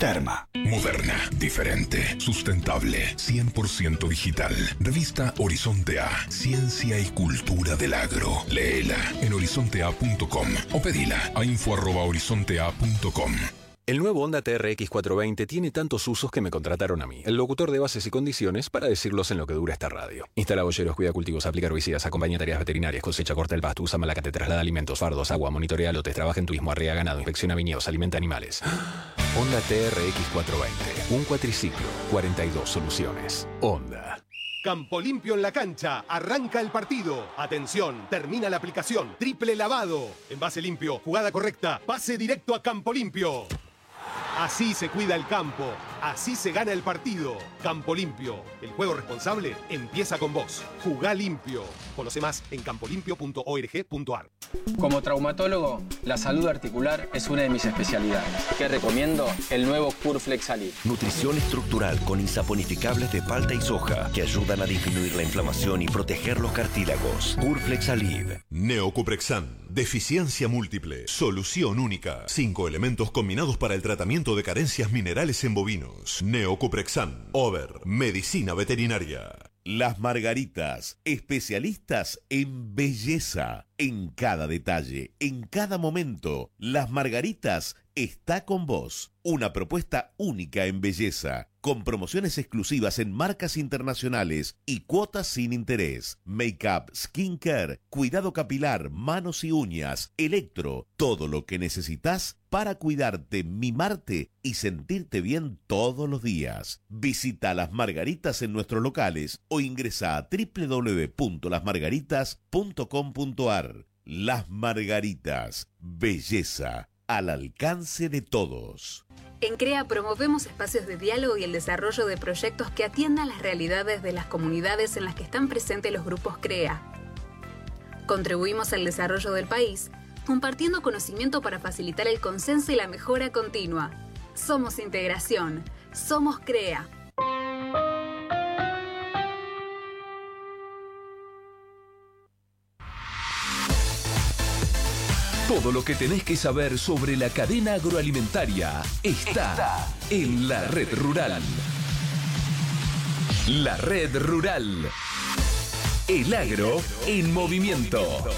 Terma. Moderna, diferente, sustentable, 100% digital. Revista Horizonte A, Ciencia y Cultura del Agro. Léela en horizontea.com o pedila a info@horizontea.com. El nuevo Honda TRX 420 tiene tantos usos que me contrataron a mí, el locutor de bases y condiciones, para decirlos en lo que dura esta radio. Instala boyeros, cuida cultivos, aplica herbicidas, acompaña tareas veterinarias, cosecha, corta el pasto, usa malacate, traslada alimentos, fardos, agua, monitorea lotes, trabaja en turismo, arrea ganado, inspecciona viñedos, alimenta animales. Honda TRX 420, un cuatriciclo, 42 soluciones. Honda. Campo Limpio en la cancha, arranca el partido. Atención, termina la aplicación. Triple lavado. Envase limpio, jugada correcta, pase directo a Campo Limpio. Así se cuida el campo, así se gana el partido. Campo Limpio, el juego responsable empieza con vos. Jugá limpio. Conoce más en campolimpio.org.ar. Como traumatólogo, la salud articular es una de mis especialidades. ¿Qué recomiendo? El nuevo Curflex Alive. Nutrición estructural con insaponificables de palta y soja que ayudan a disminuir la inflamación y proteger los cartílagos. Curflex Alive. Neocuprexan. Deficiencia múltiple. Solución única. 5 elementos combinados para el tratamiento de carencias minerales en bovinos. Neocuprexan. Over. Medicina veterinaria. Las Margaritas, especialistas en belleza, en cada detalle, en cada momento. Las Margaritas está con vos. Una propuesta única en belleza, con promociones exclusivas en marcas internacionales y cuotas sin interés. Make-up, skincare, cuidado capilar, manos y uñas, electro, todo lo que necesitas para cuidarte, mimarte y sentirte bien todos los días. Visita Las Margaritas en nuestros locales o ingresa a www.lasmargaritas.com.ar. Las Margaritas, belleza al alcance de todos. En CREA promovemos espacios de diálogo y el desarrollo de proyectos que atiendan las realidades de las comunidades en las que están presentes los grupos CREA. Contribuimos al desarrollo del país, compartiendo conocimiento para facilitar el consenso y la mejora continua. Somos integración. Somos CREA. Todo lo que tenés que saber sobre la cadena agroalimentaria está en La Red Rural. La Red Rural. El agro en movimiento.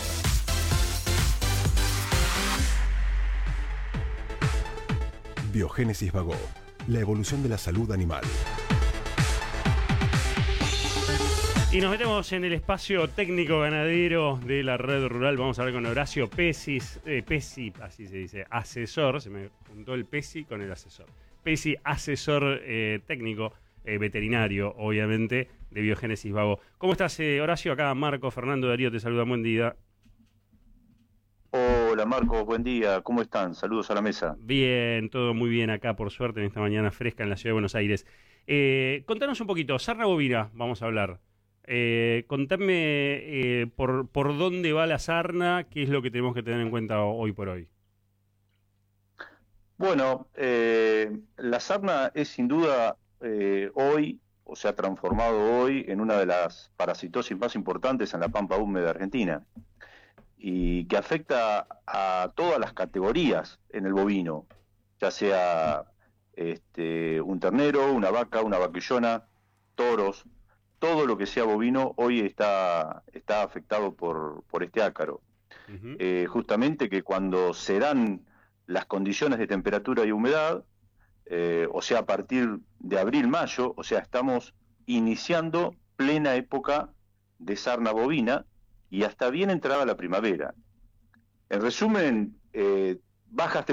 Biogénesis Vago, la evolución de la salud animal. Y nos metemos en el espacio técnico ganadero de la Red Rural. Vamos a hablar con Horacio Pesi, así se dice, asesor. Se me juntó el Pesi con el asesor. Pesi, asesor técnico, veterinario, obviamente, de Biogénesis Vago. ¿Cómo estás, Horacio? Acá Marco, Fernando, Darío, te saluda. Buen día. Hola, Marco, buen día. ¿Cómo están? Saludos a la mesa. Bien, todo muy bien acá, por suerte, en esta mañana fresca en la ciudad de Buenos Aires. Contanos un poquito, sarna bovina, vamos a hablar. Contame por dónde va la sarna, qué es lo que tenemos que tener en cuenta hoy por hoy. Bueno, la sarna es sin duda hoy, o se ha transformado hoy en una de las parasitosis más importantes en la pampa húmeda de Argentina y que afecta a todas las categorías en el bovino, ya sea un ternero, una vaca, una vaquillona, toros. Todo lo que sea bovino hoy está afectado por este ácaro. Uh-huh. Justamente que cuando se dan las condiciones de temperatura y humedad, o sea, a partir de abril-mayo, o sea, estamos iniciando plena época de sarna bovina y hasta bien entrada la primavera. En resumen, bajas temperaturas